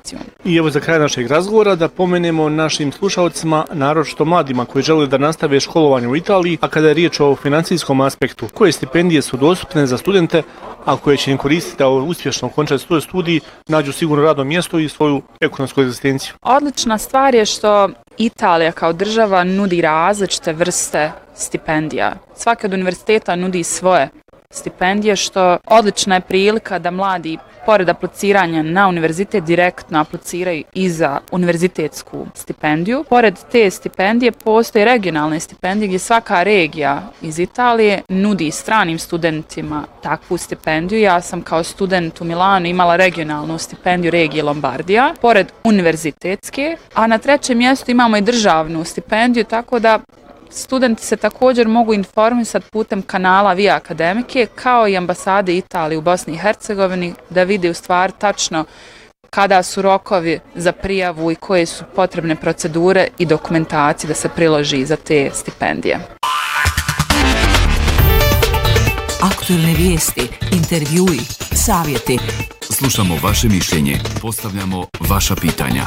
edukacijom. I evo za kraj našeg razgovora da pomenemo našim slušalcima, naročito mladima koji žele da nastave školovanje u Italiji, a kada je riječ o financijskom aspektu, koje stipendije su dostupne za studente, a koje će im koristiti da uspješno okončaju svoj studij, nađu sigurno radno mjesto i svoju ekonomsku egzistenciju. Odlična stvar je što Italija kao država nudi različite vrste stipendija. Svaki od univerziteta nudi svoje stipendije, što odlična je prilika da mladi, pored apliciranja na univerzitet, direktno apliciraju i za univerzitetsku stipendiju. Pored te stipendije postoje regionalne stipendije gdje svaka regija iz Italije nudi stranim studentima takvu stipendiju. Ja sam kao student u Milanu imala regionalnu stipendiju regije Lombardija, pored univerzitetske, a na trećem mjestu imamo i državnu stipendiju, tako da studenti se također mogu informisati putem kanala Via Akademike kao i ambasade Italije u Bosni i Hercegovini da vide u stvari tačno kada su rokovi za prijavu i koje su potrebne procedure i dokumentacije da se priloži za te stipendije. Aktualne vijesti, intervjui, savjeti. Slušamo vaše mišljenje, postavljamo vaša pitanja.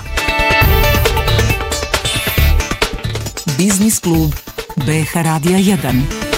Biznis klub BH Radija 1.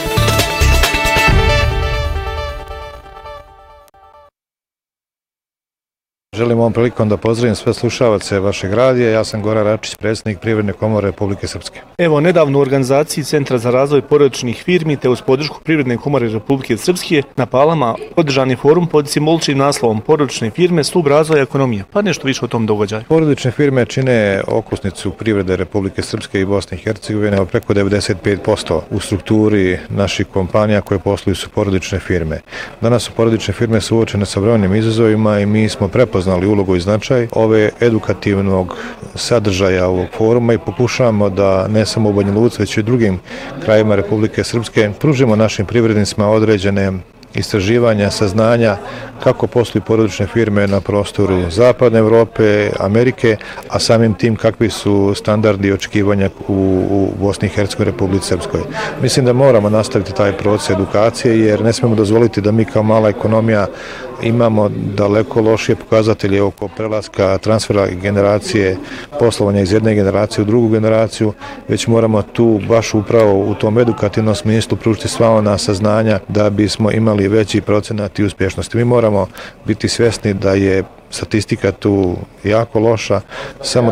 Želim ovom prilikom da pozdravim sve slušalce vašeg radija. Ja sam Goran Račić, predsjednik Privredne komore Republike Srpske. Evo, nedavno u organizaciji Centra za razvoj porodičnih firmi te uz podršku Privredne komore Republike Srpske na Palama održan je forum pod simboličnim naslovom Porodične firme, stup razvoja ekonomije. Pa nešto više o tom događaju. Porodične firme čine okosnicu privrede Republike Srpske i Bosne i Hercegovine, preko 95% u strukturi naših kompanija koje posluju su porodične firme. Danas su porodične firme suočene sa brojnim izazovima i mi smo prepoznali ulogu i značaj ove edukativnog sadržaja ovog foruma i pokušavamo da ne samo u Banja Luci, već i u drugim krajevima Republike Srpske pružimo našim privrednicima određene istraživanja, saznanja kako posluju porodične firme na prostoru Zapadne Evrope, Amerike, a samim tim kakvi su standardi i očekivanja u Bosni i Hercegovini, Republici Srpskoj. Mislim da moramo nastaviti taj proces edukacije jer ne smemo dozvoliti da mi kao mala ekonomija imamo daleko lošije pokazatelje oko prelaska transfera generacije poslovanja iz jedne generacije u drugu generaciju, već moramo tu baš upravo u tom edukativnom smislu pružiti sva ona saznanja da bismo imali veći procenat i uspješnosti. Mi moramo biti svjesni da je statistika tu jako loša, samo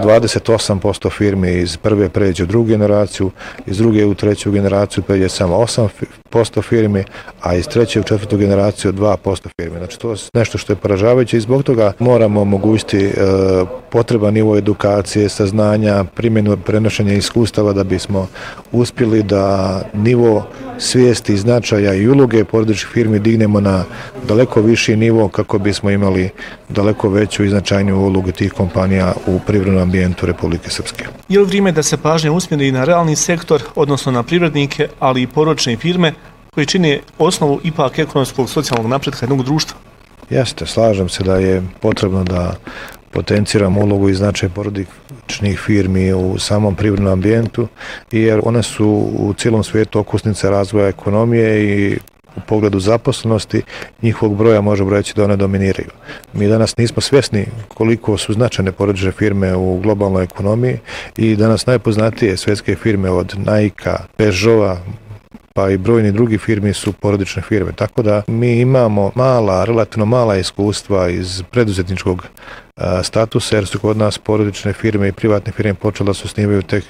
28% firmi iz prve pređe u drugu generaciju, iz druge u treću generaciju pređe samo 8% firmi, a iz treće u četvrtu generaciju 2% firmi. Znači to je nešto što je poražavajuće i zbog toga moramo omogućiti potreban nivo edukacije, saznanja, primjenu, prenošenja iskustava da bismo uspjeli da nivo svijesti, značaja i uloge porodičnih firmi dignemo na daleko viši nivo kako bismo imali daleko veću i značajniju ulogu tih kompanija u privrednom ambijentu Republike Srpske. Je li vrijeme da se pažnja usmjeri na realni sektor, odnosno na privrednike, ali i porodične firme koji čine osnovu ipak ekonomskog socijalnog napretka jednog društva? Jeste, slažem se da je potrebno da potenciramo ulogu i značaj porodičnih firmi u samom privrednom ambijentu, jer one su u cijelom svijetu okosnice razvoja ekonomije i u pogledu zaposlenosti njihovog broja možemo reći da one dominiraju. Mi danas nismo svjesni koliko su značajne porodične firme u globalnoj ekonomiji i danas najpoznatije svjetske firme od Nike-a, Peugeota, pa i brojni drugi firmi su porodične firme. Tako da mi imamo relativno mala iskustva iz preduzetničkog statusa, jer su kod nas porodične firme i privatne firme počele da se osnivaju tek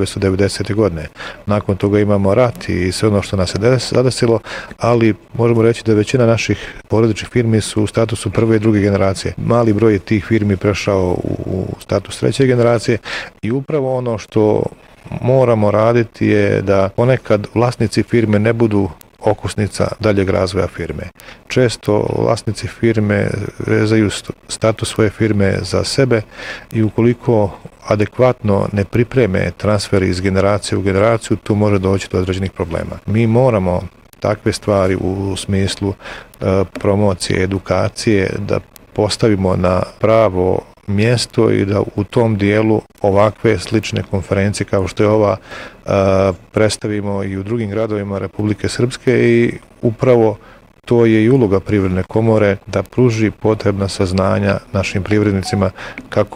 1990. godine. Nakon toga imamo rat i sve ono što nas je zadesilo, ali možemo reći da većina naših porodičnih firmi su u statusu prve i druge generacije. Mali broj je tih firmi prešao u status treće generacije i upravo ono što moramo raditi je da ponekad vlasnici firme ne budu okosnica daljeg razvoja firme. Često vlasnici firme vezaju status svoje firme za sebe i ukoliko adekvatno ne pripreme transfer iz generacije u generaciju, tu može doći do određenih problema. Mi moramo takve stvari u smislu promocije, edukacije da postavimo na pravo mjesto i da u tom dijelu ovakve slične konferencije kao što je ova predstavimo i u drugim gradovima Republike Srpske i upravo to je i uloga Privredne komore da pruži potrebna saznanja našim privrednicima kako